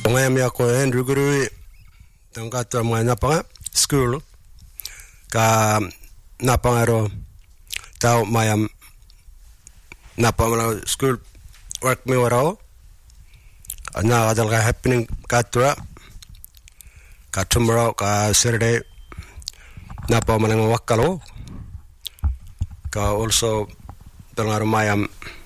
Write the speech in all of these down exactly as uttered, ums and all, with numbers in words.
napangayam ako Henry Guru tangkat mga napanga school ka napangaro tao mayam napamala school work mi warao na kadal ka happening katura ka tomorrow ka Saturday napamala wakalo ka also tangaro mayam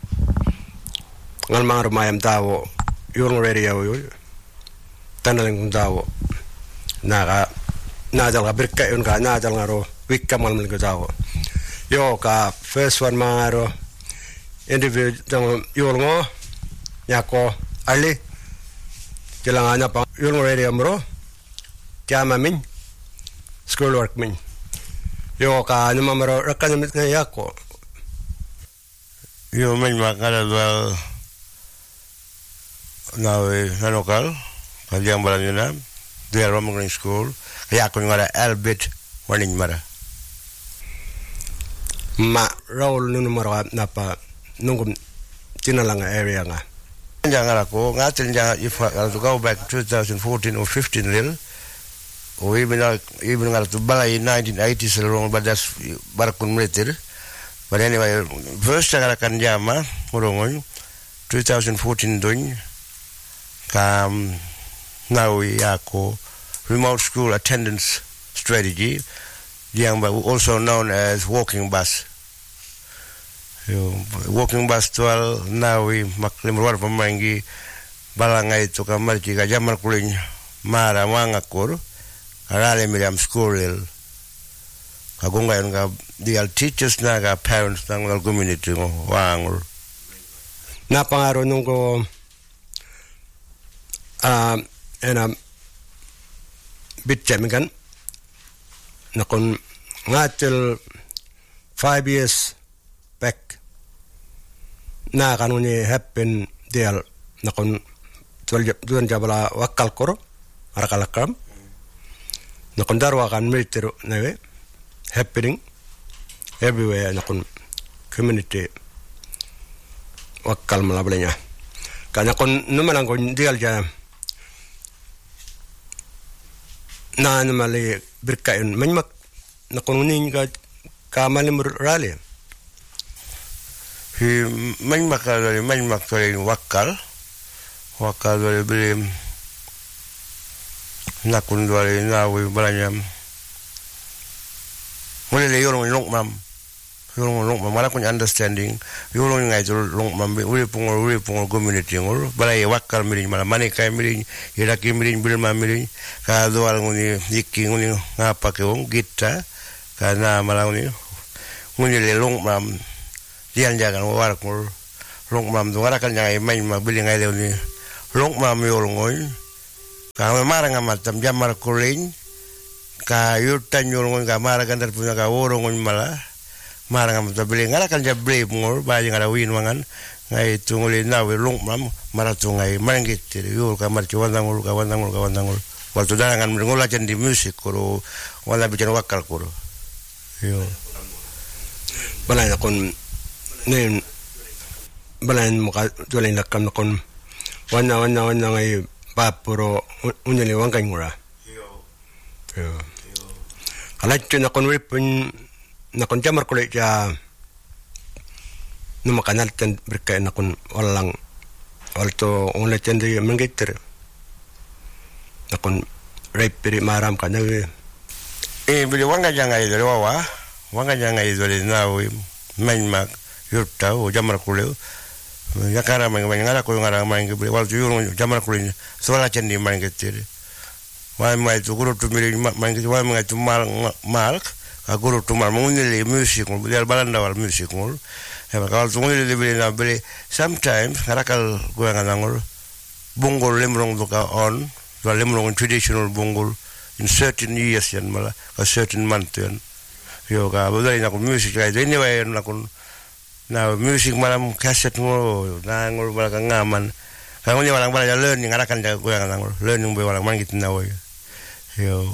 ngal mga mayam tao yung radio yun tanaling tao naka nadal ka birka yun ka nadal nga ro wikka mga mga tao yo ka first one mga ro individual tang yung mo nyako ali kailangan pa yung radio mo kaya min school work min yo ka ano mamaro rakanamit nga yako yo min makala well now na lokal kaliang balan yun na dia ramang school kaya ako nga albit warning mara ma roll nung numero na pa nung tinalang area nga jangan ako nga tinja if I to go back twenty fourteen or fifteen real or even even nga to balay nineteen eighties along but that's barakun meter but anyway first nga kan jama murongon twenty fourteen dun kam nawi ako remote school attendance strategy yang also known as walking bus yo walking bus twelve nawi maklim luar pemanggi balangay to kamar jika jamar kuling mara mangakur arale miriam school kagong ngayon ka the teachers na ka parents ng community ngo wangul napangaro nung ko ah ena bitchem kan nakon ngatil five years back na kanuni happen deal nakon tuan jabala wakal koro arakalakam nakon darwa kan military nawe happening everywhere nakon community wakal malablenya kana kon numalang kon deal ja na namali berkain manyak na kunin ka kamalim rally hi manyak ka manyak ka wakal wakal dole beli na kun dole na wi balanyam mulai le yorong long mam yorong long mam mala kun understanding yorong ngai to long mam wi pungol wi pungol community ngol balai wakal mirin mala mane kai mirin ira ki mirin bil mam mirin ka doal nguni yiki nguni ngapa ke wong kita kana mala nguni nguni le long mam dian jagan war ngol long mam do ara kan ngai mai ma bil ngai le ni long mam yorong ngoi ka marang amatam jamar kuling ka yutan yorong ka mara kan dar punya ka worong ngoi mala marang am tabeli ngala kan jabre ngor ba ngala win wangan ngai tunguli na we long mam mara tungai mangit yo ka mar chuwandangul ka wandangul ka wandangul waktu dangan ngola jan di musik koro wala bicara wakal koro yo balay kon nen balay mo ka tulay na kan kon wana wana wana ngai papuro unyali wangkai ngura yo yo kalait na kon wipun nakon jamar kulit ya numa kanal tan berkait nakon walang walto onle cendi mengitir nakon rape piri maram kanawe eh beli wanga janga idole wawa wanga janga idole nawi manmak yurta o jamar kulit yakara mang ngara ko ngara mang beli walto yuro jamar kulit sola cendi mengitir wa mai tu guru tu miri mengitir wa mai tu mal mal aguru tumar mungile music ngul biar balanda wal music ngul heba kal tungile de beli na beli sometimes karakal gua ngangul bungul lemrong duka on wal lemrong traditional bungul in certain years yan mala a certain month yan yo ka budai na music ay anyway na kun na music malam cassette ngul na ngul bala ngaman ka ngul walang bala learning ngarakan ja gua ngangul learning be walang mangit na way yo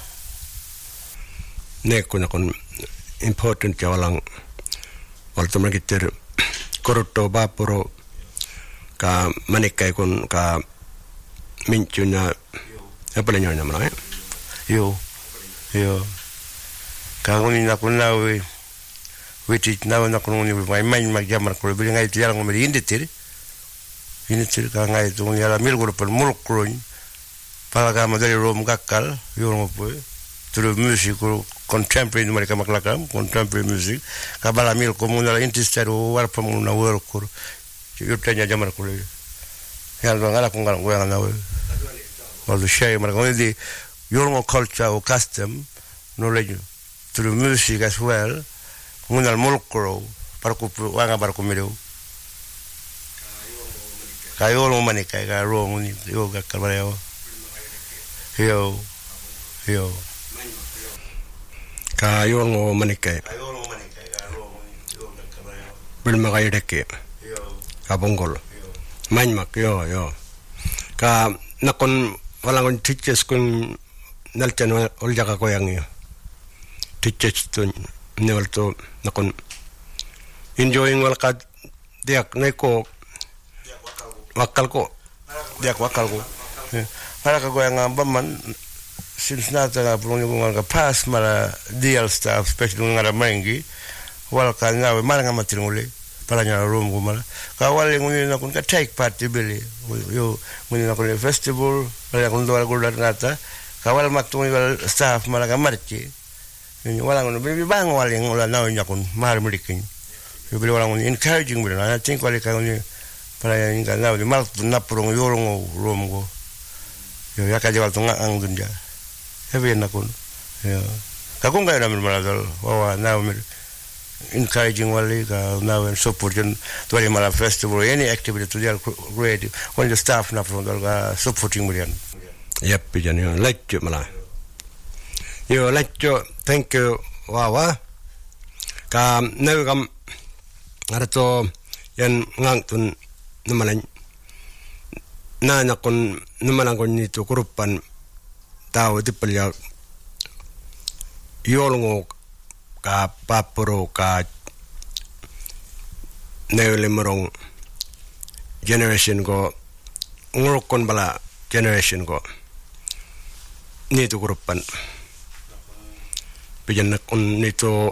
neko na kon important ya walang walto magiter korto bapuro ka manikai kon ka minchuna apa le nyonya mana yo yo kanguni na kuna we witi na na kuna ni mai mai ma jamar ko bi ngai tiar ngom ri inditir inditir ka ngai tu ni ala mil guru per mul kroin para ka ma dari rom gakkal yo ngo po tru music contemporary mereka maklakam contemporary music ka bala mil ko mun ala interested war pa mun na wor ko yo tanya jamar ko le ya ngala ko ngal ngwa na we all the share mereka only the your culture or custom knowledge through music as well ngunal mulkro para ku wanga para ku mireu kayo lo manika ka ro nguni yo ga kalbareo yo yo kayo ngo manika kayo lo manika ka ro nguni yo ga kalbareo bil magai deke yo ka bongol manmak yo yo ka nakon walang teachers kun nalchan ol jaga ko yang yo teachers to newal to nakon enjoying wal kad diak neko wakal ko diak wakal ko para ka go yang ambaman since na ta pulong yung nga pass mara deal staff especially nga mengi wal ka nga mara nga matirnguli para nya room ko mara ka wal yung ni na kun ka take part bili yo mun na kun festival para kun do ko dat ngata ka wal matung wal staff mara ka marchi ni wala kun bi bang wal yung wala na nya kun mar murikin yo bi wala kun encouraging bi na think wal ka ni para yung ka na di mal na purong yorong room ko yo ya ka jawal tunga ang dunja ya bi na kun yo ka kun ga na mi mara dal wa na mi encouraging wali ka now and supporting to the mala festival any activity to their creative when the staff na from the supporting million yep pijan yo like mala yo like thank you wawa ka na kam arato yan ngang tun namalan na na kon namalan kon ni to kurupan tao dipalya yolngo ka papuro ka neulimorong generation ko ngurukon bala generation ko nito grupan pijan na kun nito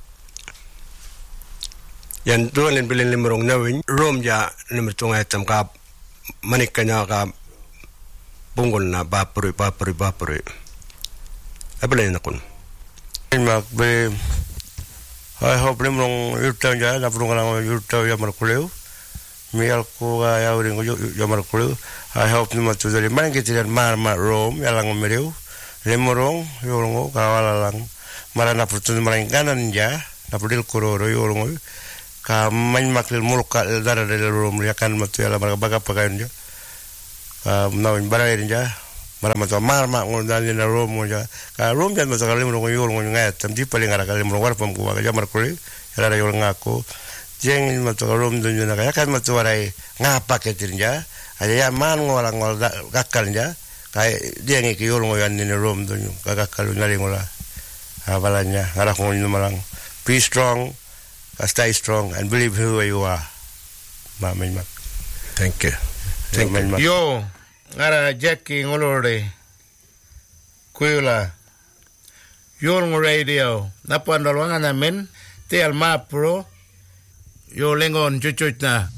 yan doon bilin limorong nawin rom ja limitong item ka manikanya ka bungol na bapuri bapuri bapuri abalayin na kun mak be I hope limrong yurta ja na prung lang yurta ya markuleu mi alko ga ya uring ya markuleu I hope ni matu dari man kitiran mar mar rom ya lang mereu limrong yorong ka wala lang marana putun marang kanan ja na pudil kororo yorong ka man makil mulka dara dari rom ya kan matu ya la baga pagain ja ka nawin barain ja mara mato mar ma ngol dan na rom ja ka rom jan mato kalim ngol yol ngol ngat tam di paling ara kalim ngol pam ko ga jamar ko era ra yol ngako jeng mato rom dun na ka kan mato warai ngapa ketin ja ada ya man ngol ngol gakkal ja ka dia ngi ki yol ngol yan ni rom dun ka gakkal na ri ngola abalanya ngara ngol ni malang be strong stay strong and believe who you are ma men ma thank you thank you yo ngara Jackie ngolore kuila yorng radio napandol wanga namen te alma pro yo lengon chuchuch na